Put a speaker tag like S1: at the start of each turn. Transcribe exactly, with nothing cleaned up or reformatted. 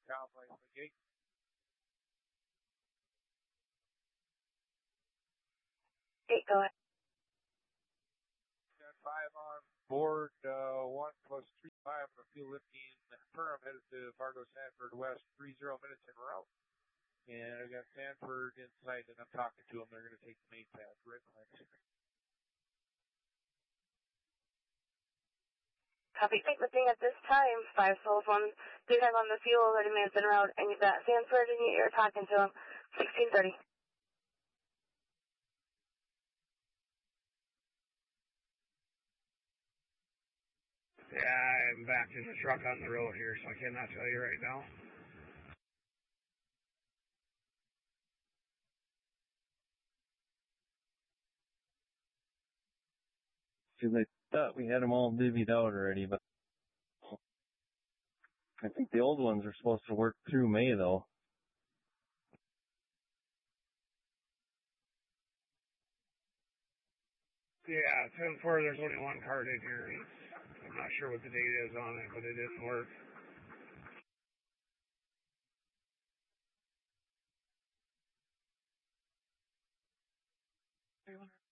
S1: Complex gate.
S2: Eight, go ahead.
S1: Got five on board, uh, one plus three, five for fuel lifting Perham headed to Fargo Sanford West, three zero minutes in route. And I got Sanford in sight, and I'm talking to them. They're going to take the main path, right behind us.
S2: Copy. Eight, lifting at this time, five souls, one, three five on the fuel, thirty minutes in route, and you've got Sanford, and you're talking to them, sixteen thirty.
S3: Yeah, I'm back in the truck on the road here, so I cannot tell you right now.
S4: Because I thought we had them all divvied out already, but I think the old ones are supposed to work through May, though.
S3: Yeah, ten four, there's only one card in here. I'm not sure what the date is on it, but it didn't work.
S2: Three one.